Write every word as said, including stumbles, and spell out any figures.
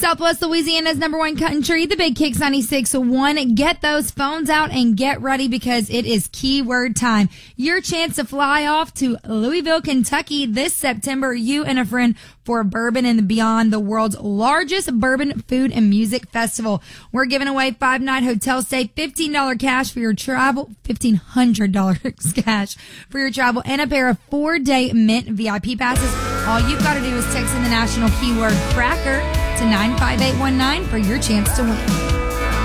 Southwest Louisiana's number one country, the Big Kicks ninety-six point one. Get those phones out and get ready because it is keyword time. Your chance to fly off to Louisville, Kentucky this September, you and a friend, for Bourbon and Beyond, the world's largest bourbon, food, and music festival. We're giving away five-night hotel stay, fifteen dollars cash for your travel, fifteen hundred dollars cash for your travel, and a pair of four-day Mint V I P passes. All you've got to do is text in the national keyword cracker to nine five eight one nine for your chance to win.